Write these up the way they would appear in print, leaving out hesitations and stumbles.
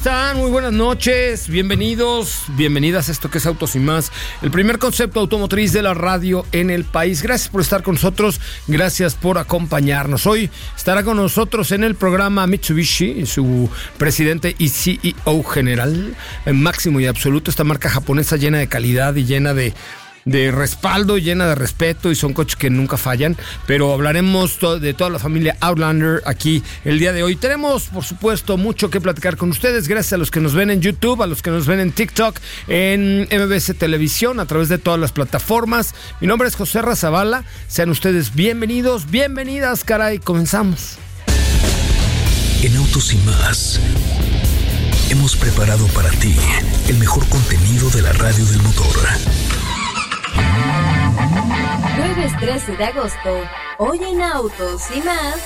están? Muy buenas noches, bienvenidos, bienvenidas a esto que es Autos y Más, el primer concepto automotriz de la radio en el país. Gracias por estar con nosotros, gracias por acompañarnos. Hoy estará con nosotros en el programa Mitsubishi, su presidente y CEO general, máximo y absoluto, esta marca japonesa llena de calidad y llena de respaldo, llena de respeto, y son coches que nunca fallan. Pero hablaremos de toda la familia Outlander aquí el día de hoy. Tenemos, por supuesto, mucho que platicar con ustedes. Gracias a los que nos ven en YouTube, a los que nos ven en TikTok, en MBS Televisión, a través de todas las plataformas. Mi nombre es José Razabala. Sean ustedes bienvenidos, bienvenidas, caray. Comenzamos. En Autos y Más hemos preparado para ti el mejor contenido de la radio del motor. Jueves 13 de agosto, hoy en Autos y Más.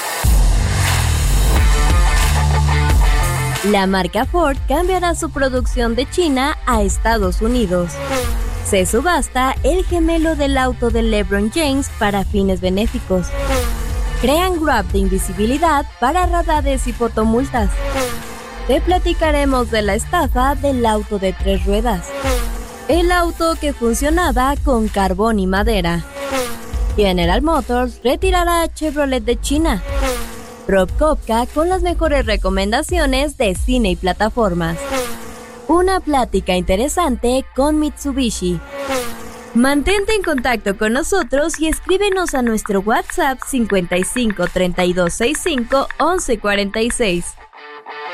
La marca Ford cambiará su producción de China a Estados Unidos. Se subasta el gemelo del auto de LeBron James para fines benéficos. Crean grab de invisibilidad para radares y fotomultas. Te platicaremos de la estafa del auto de 3 ruedas. El auto que funcionaba con carbón y madera. General Motors retirará a Chevrolet de China. Rob Kopka con las mejores recomendaciones de cine y plataformas. Una plática interesante con Mitsubishi. Mantente en contacto con nosotros y escríbenos a nuestro WhatsApp 55 32 65 11 46.